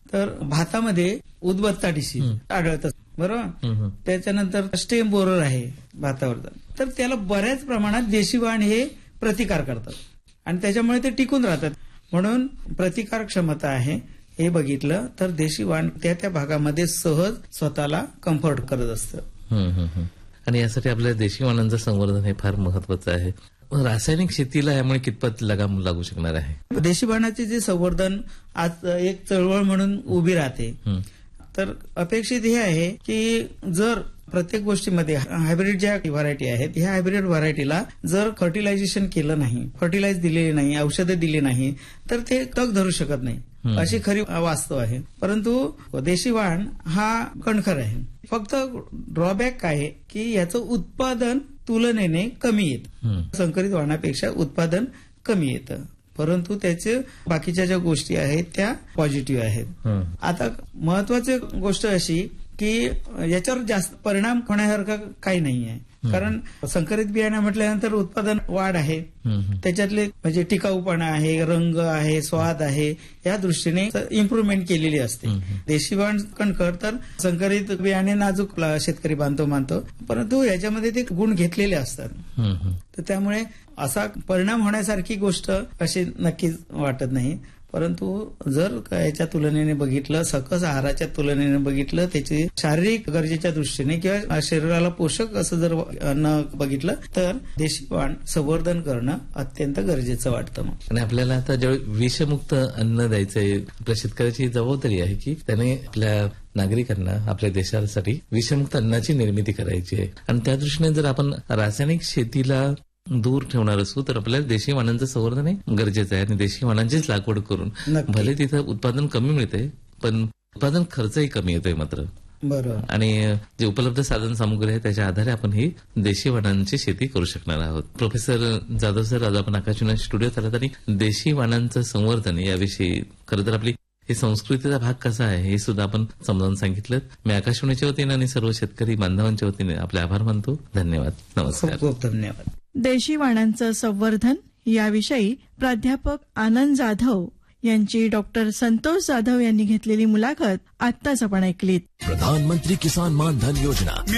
तर भातामध्ये उदबत्ता डिसीज आढळतात, बरोबर. त्याच्यानंतर स्टेम बोरर आहे भातावरचा, तर त्याला बऱ्याच प्रमाणात देशी वाण हे प्रतिकार करतात आणि त्याच्यामुळे ते टिकून राहतात. म्हणून प्रतिकार क्षमता आहे हे बघितलं तर देशी वाण त्या त्या भागामध्ये सहज स्वतःला कम्फर्ट करत असतं. आणि यासाठी आपल्या देशी वाणांचं संवर्धन हे फार महत्वाचं आहे. रासायनिक शेतीला यामुळे कितपत लगाम लागू शकणार आहे? देशी वाणाचे जे संवर्धन आज एक चळवळ म्हणून उभी राहते. तर अपेक्षित हे आहे की जर प्रत्येक गोष्टीमध्ये हायब्रिड ज्या व्हरायटी आहेत, ह्या हायब्रिड व्हरायटीला जर फर्टिलायझेशन केलं नाही, फर्टिलाइज दिलेली नाही, औषधं दिली नाही, तर ते तग धरू शकत नाही, अशी खरी वास्तव आहे. परंतु देशी वाण हा कणखर आहे. फक्त ड्रॉबॅक काय आहे की याचं उत्पादन तुलनेने कमी येतं. संकरित वाणापेक्षा उत्पादन कमी येतं, परंतु त्याचे बाकीच्या ज्या गोष्टी आहेत त्या पॉझिटिव्ह आहेत. आता महत्वाची गोष्ट अशी की याच्यावर जास्त परिणाम होण्यासारखं काही नाही आहे. कारण संकरित बियाणं म्हटल्यानंतर उत्पादन वाढ आहे, त्याच्यातले म्हणजे टिकाऊपणा आहे, रंग आहे, स्वाद आहे, या दृष्टीने इम्प्रुव्हमेंट केलेली असते. देशी वाण कणखर तर संकरित बियाणे नाजूक शेतकरी मानतो, परंतु याच्यामध्ये ते गुण घेतलेले असतात. तर त्यामुळे असा परिणाम होण्यासारखी गोष्ट अशी नक्कीच वाटत नाही. परंतु जर याच्या तुलनेने बघितलं, सकस आहाराच्या तुलनेने बघितलं, त्याची शारीरिक गरजेच्या दृष्टीने किंवा शरीराला पोषक असं जर अन्न बघितलं तर देशी वाण संवर्धन करणं अत्यंत गरजेचं वाटतं. आणि आपल्याला आता जेव्हा विषमुक्त अन्न द्यायचंय, आपल्या शेतकऱ्याची जबाबदारी आहे की त्याने आपल्या नागरिकांना, आपल्या देशासाठी विषमुक्त अन्नाची निर्मिती करायची आहे. आणि त्या दृष्टीने जर आपण रासायनिक शेतीला दूर ठेवणार असू तर आपल्याला देशी वाणांचं संवर्धन हे गरजेचं आहे. आणि देशी वाणांचीच लागवड करून भले तिथं उत्पादन कमी मिळते पण उत्पादन खर्चही कमी येतोय मात्र. बरोबर. आणि जे उपलब्ध साधन सामुग्री आहे त्याच्या आधारे आपण ही देशी वाणांची शेती करू शकणार आहोत. प्रोफेसर जाधव सर, आज आपण आकाशवाणी स्टुडिओत आलात आणि देशी वाणांचं संवर्धन याविषयी खरं तर आपली हे संस्कृतीचा भाग कसा आहे हे सुद्धा आपण समजावून सांगितलं. मी आकाशवाणीच्या वतीनं आणि सर्व शेतकरी बांधवांच्या वतीने आपले आभार मानतो. धन्यवाद. नमस्कार. खूप धन्यवाद. देशी वाणांचं संवर्धन याविषयी प्राध्यापक आनंद जाधव यांची डॉक्टर संतोष जाधव यांनी घेतलेली मुलाखत आत्ताच आपण ऐकलीत. प्रधानमंत्री किसान मान धन योजना